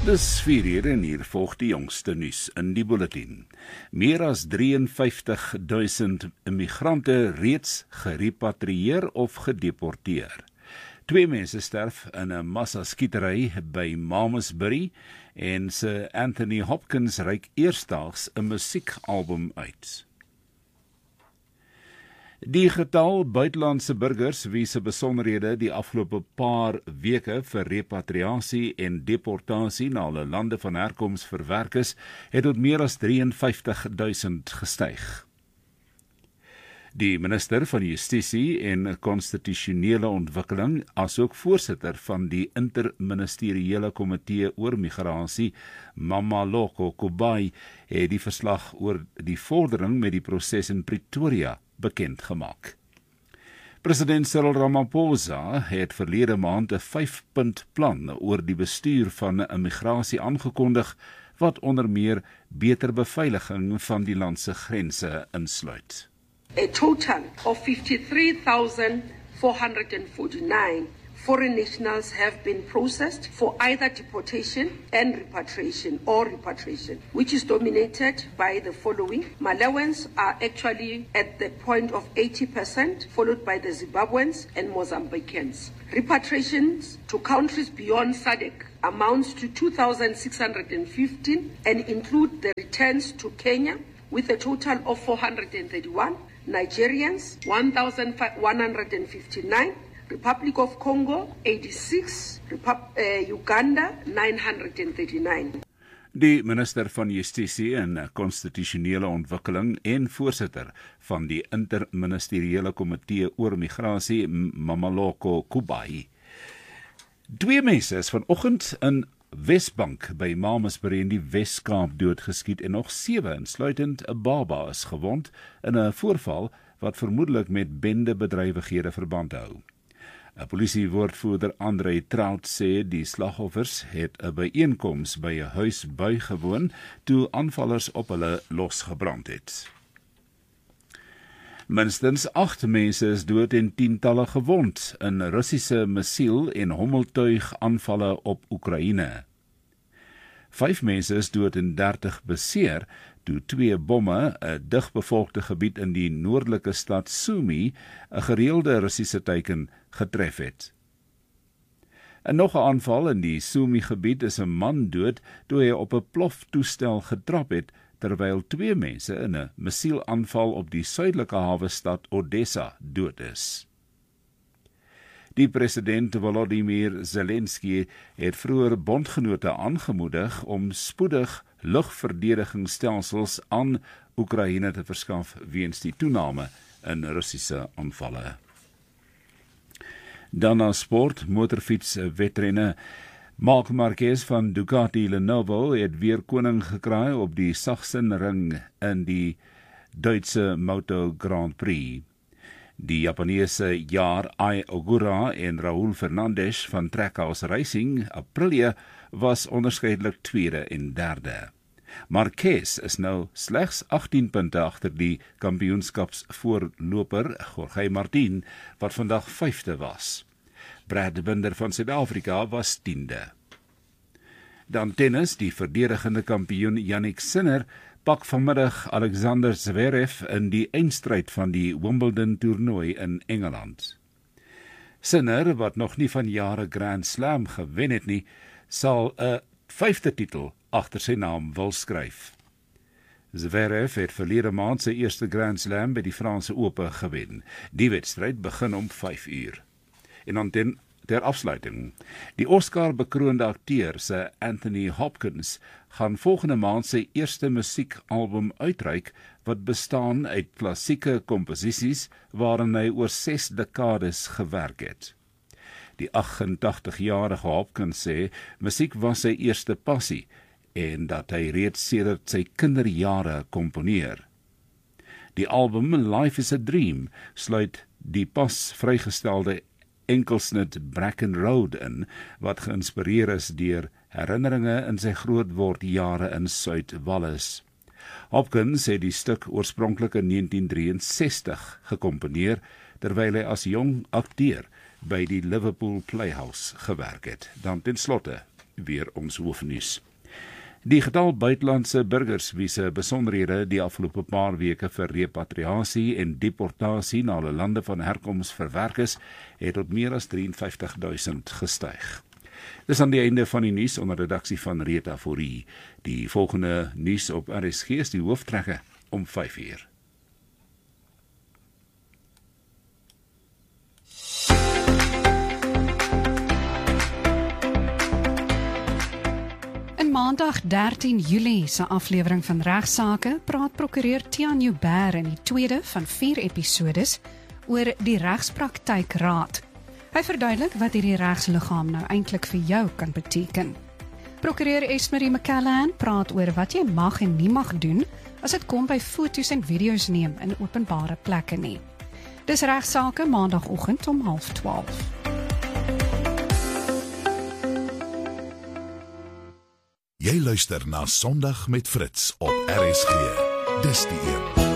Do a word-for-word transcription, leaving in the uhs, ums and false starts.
Dis vier uur en hier volg die jongste nuus in die bulletin. Meer as drieënvyftig duisend immigrante reeds gerepatrieer of gedeporteer. Twee mense sterf in 'n massaskietery by Malmesbury en Sir Anthony Hopkins reik eersdaags 'n musiekalbum uit. Die getal buitelandse burgers wie se besonderhede die afgelope paar weke vir repatriasie en deportasie na hulle lande van herkoms verwerk is, het tot meer as drieënvyftig duisend gestyg. Die minister van Justisie en Konstitusionele Ontwikkeling, asook voorsitter van die interministeriële komitee oor migrasie, Mamaloko Kubai, het die verslag oor die vordering met die proses in Pretoria bekend gemaak. President Cyril Ramaphosa het verlede maand 'n vyf-punt plan oor die bestuur van 'n migrasie aangekondig, wat onder meer beter beveiliging van die land se grense insluit. A total of fifty-three thousand four hundred forty-nine foreign nationals have been processed for either deportation and repatriation or repatriation, which is dominated by the following. Malawans are actually at the point of eighty percent, followed by the Zimbabweans and Mozambicans. Repatriations to countries beyond S A D C amounts to two thousand six hundred fifteen and include the returns to Kenya with a total of four hundred thirty-one, Nigerians one thousand one hundred fifty-nine, Republic of Congo eighty-six, Repub- uh, Uganda nine hundred thirty-nine. Die minister van Justisie en Konstitusionele Ontwikkeling en voorsitter van die interministeriële komitee oor migrasie, Mamaloko Kubai. Twee mense is vanoggend in Wesbank by Malmesbury in die Wes-Kaap doodgeskiet en nog sewe, insluitend 'n baba, is gewond in 'n voorval wat vermoedelik met bendebedrywighede verband hou. 'n Polisiewoordvoerder Andre Trout sê die slagoffers het 'n byeenkoms by 'n huis bygewoon toe aanvallers op hulle losgebrand het. Minstens agt mense is dood en tientalle gewond in Russiese missiel- en hommeltuig aanvalle op Oekraïne. Vyf mense is dood en dertig beseer toe twee bomme 'n digbevolkte gebied in die noordelike stad Sumy, 'n gereelde Russiese teiken, getref het. En nog 'n aanval in die Sumy gebied is 'n man dood toe hy op 'n ploftoestel getrap het, terwyl twee mense in 'n missielaanval op die suidelike hawestad Odessa dood is. Die president Volodymyr Zelensky het vroeër bondgenote aangemoedig om spoedig lugverdedigingsstelsels aan Oekraïne te verskaf weens die toename in Russiese aanvalle. Dan na sport, motorfiets wedrenne. Marc Marquez van Ducati Lenovo het weer koning gekraai op die Sachsenring in die Duitse Moto Grand Prix. Die Japanese Jaar Ai Ogura en Raul Fernandes van Trackhouse Racing, Aprilia, was onderskeidelik tweede en derde. Marquez is nou slegs agttien punte agter die kampioenskapsvoorloper Jorge Martin, wat vandag vyfde was. Brad Binder van Suid-Afrika was tiende. Dan tennis, die verdedigende kampioen Jannik Sinner pak vanmiddag Alexander Zverev in die eindstryd van die Wimbledon toernooi in Engeland. Sinner, wat nog nie van jare Grand Slam gewen het nie, sal 'n vyfde titel agter sy naam wil skryf. Zverev het verlede maand sy eerste Grand Slam by die Franse Ope gewen. Die wedstryd begin om vyf uur. En dan ten, ter afsluiting. Die Oscar-bekroonde akteur Sir Anthony Hopkins gaan volgende maand sy eerste musiekalbum uitreik wat bestaan uit klassieke komposisies waarin hy oor ses dekades gewerk het. Die agt-en-tagtig-jarige Hopkins sê musiek was sy eerste passie en dat hy reeds sedert sy kinderjare komponeer. Die album Life is a Dream sluit die pas vrygestelde enkelsnit Bracken Road in, wat geïnspireer is deur herinneringe in sy grootword jare in Suid-Wallis. Hopkins het die stuk oorspronklik in negentien drieënsestig gekomponeer, terwyl hy as jong akteur by die Liverpool Playhouse gewerk het. Dan ten slotte weer ons hoofnuus. Die getal buitelandse burgers wie se besonderhede die afgelope paar weke vir repatriasie en deportasie na hulle lande van herkoms verwerk is, het tot meer as vyf drie duisend gestyg. Dis aan die einde van die nuus onder redaksie van Rita Fourie. Die volgende nuus op R S G is die hooftrekke om vyf uur. Maandag dertien Julie se aflewering van Regsake praat prokureur Tiaan Joubert in die tweede van vier episodes oor die Regspraktykraad. Hy verduidelik wat hierdie regsliggaam nou eintlik vir jou kan beteken. Prokureur Esmerie McCallahan praat oor wat jy mag en nie mag doen as dit kom by foto's en video's neem in openbare plekke nie. Dis Regsake maandagoggend om half twaalf. Jy luister na Sondag met Fritz op R S G. Dis die een.